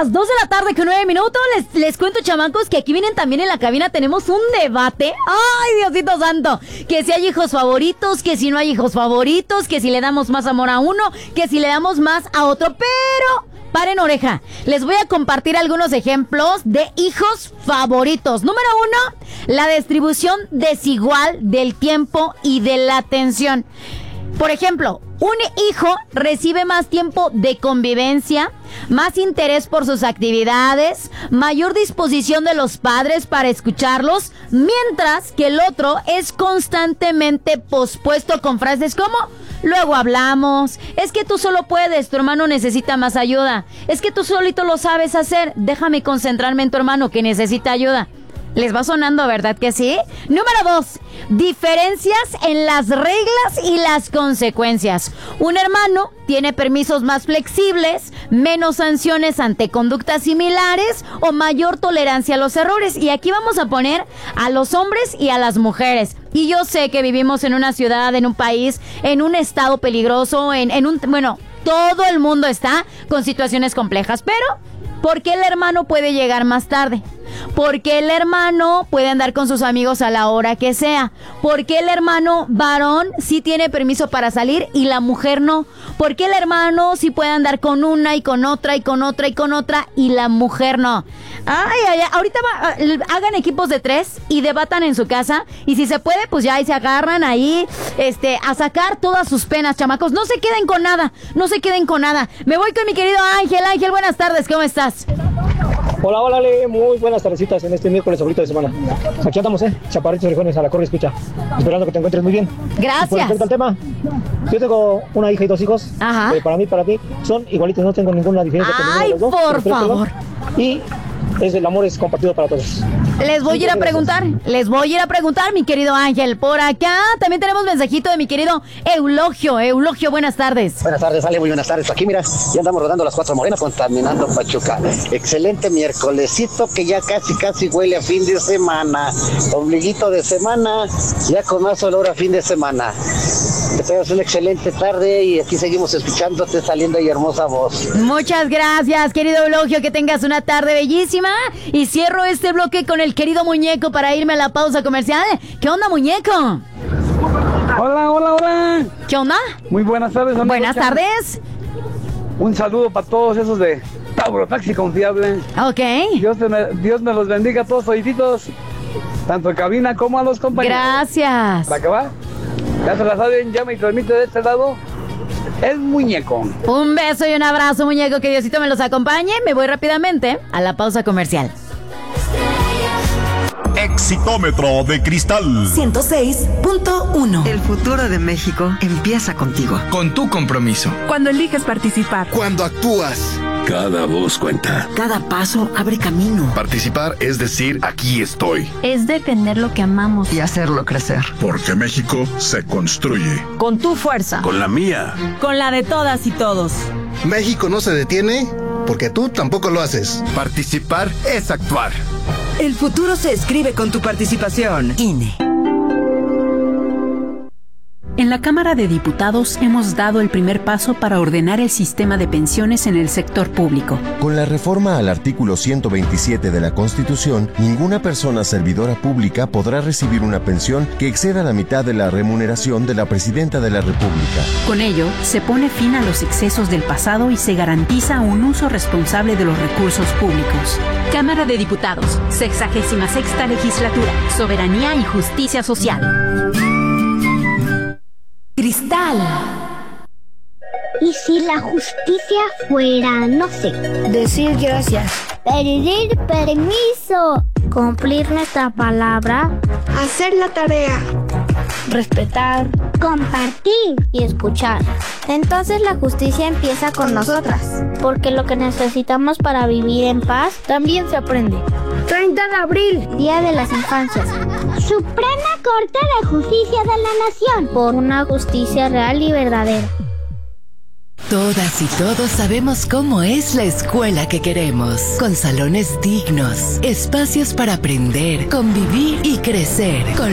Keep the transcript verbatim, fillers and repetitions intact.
las dos de la tarde con nueve minutos. Les, les cuento, chamacos, que aquí vienen también en la cabina. Tenemos un debate. ¡Ay, Diosito santo! Que si hay hijos favoritos, que si no hay hijos favoritos, que si le damos más amor a uno, que si le damos más a otro. Pero paren oreja. Les voy a compartir algunos ejemplos de hijos favoritos. Número uno, la distribución desigual del tiempo y de la atención. Por ejemplo, un hijo recibe más tiempo de convivencia, más interés por sus actividades, mayor disposición de los padres para escucharlos, mientras que el otro es constantemente pospuesto con frases como: luego hablamos, es que tú solo puedes, tu hermano necesita más ayuda, es que tú solito lo sabes hacer, déjame concentrarme en tu hermano que necesita ayuda. ¿Les va sonando, verdad que sí? Número dos, diferencias en las reglas y las consecuencias. Un hermano tiene permisos más flexibles, menos sanciones ante conductas similares o mayor tolerancia a los errores. Y aquí vamos a poner a los hombres y a las mujeres. Y yo sé que vivimos en una ciudad, en un país, en un estado peligroso, en, en un... Bueno, todo el mundo está con situaciones complejas, pero ¿por qué el hermano puede llegar más tarde? Porque el hermano puede andar con sus amigos a la hora que sea. Porque el hermano varón sí tiene permiso para salir y la mujer no. Porque el hermano sí puede andar con una y con otra y con otra y con otra y la mujer no. Ay, ay, ay. Ahorita va, hagan equipos de tres y debatan en su casa. Y si se puede, pues ya ahí se agarran ahí este, a sacar todas sus penas, chamacos. No se queden con nada, no se queden con nada. Me voy con mi querido Ángel. Ángel, buenas tardes, ¿cómo estás? Hola, hola, Ale, muy buenas tardecitas en este miércoles favorito de semana. Aquí andamos, ¿eh? Chaparritos orejones a la corre escucha. Esperando que te encuentres muy bien. Gracias. Por respecto al tema, yo tengo una hija y dos hijos. Ajá. Eh, para mí, para ti, son igualitos, no tengo ninguna diferencia. Ay, con ninguno de los dos, por favor. Y es, el amor es compartido para todos. Les voy a ir a preguntar, les voy a ir a preguntar, mi querido Ángel. Por acá también tenemos mensajito de mi querido Eulogio. Eulogio, buenas tardes. Buenas tardes, Ale, muy buenas tardes. Aquí, mira, ya andamos rodando las cuatro morenas, contaminando Pachuca. Excelente miércolesito que ya casi, casi huele a fin de semana. Ombliguito de semana, ya con más olor a fin de semana. Que tengas una excelente tarde y aquí seguimos escuchándote esa linda y hermosa voz. Muchas gracias, querido Eulogio, que tengas una tarde bellísima. Y cierro este bloque con el querido Muñeco para irme a la pausa comercial. ¿Qué onda, Muñeco? Hola, hola, hola. ¿Qué onda? Muy buenas tardes. Amigo. Buenas tardes. Un saludo para todos esos de Tauro Taxi Confiable. Ok. Dios, te me, Dios me los bendiga a todos toditos, tanto en cabina como a los compañeros. Gracias. ¿Para qué va? Ya se la saben, ya me transmite de este lado el Muñeco. Un beso y un abrazo, Muñeco, que Diosito me los acompañe. Me voy rápidamente a la pausa comercial. Exitómetro de Cristal ciento seis punto uno. El futuro de México empieza contigo. Con tu compromiso. Cuando eliges participar. Cuando actúas. Cada voz cuenta. Cada paso abre camino. Participar es decir, aquí estoy. Es defender lo que amamos. Y hacerlo crecer. Porque México se construye. Con tu fuerza. Con la mía. Con la de todas y todos. México no se detiene porque tú tampoco lo haces. Participar es actuar. El futuro se escribe con tu participación. I N E. En la Cámara de Diputados hemos dado el primer paso para ordenar el sistema de pensiones en el sector público. Con la reforma al artículo ciento veintisiete de la Constitución, ninguna persona servidora pública podrá recibir una pensión que exceda la mitad de la remuneración de la Presidenta de la República. Con ello, se pone fin a los excesos del pasado y se garantiza un uso responsable de los recursos públicos. Cámara de Diputados, sexagésima sexta legislatura, soberanía y justicia social. Cristal. ¿Y si la justicia fuera, no sé, decir gracias, pedir permiso, cumplir nuestra palabra, hacer la tarea, respetar, compartir y escuchar? Entonces la justicia empieza con nosotras, porque lo que necesitamos para vivir en paz también se aprende. treinta de abril, Día de las Infancias. Suprema Corte de Justicia de la Nación. Por una justicia real y verdadera. Todas y todos sabemos cómo es la escuela que queremos. Con salones dignos, espacios para aprender, convivir y crecer. Con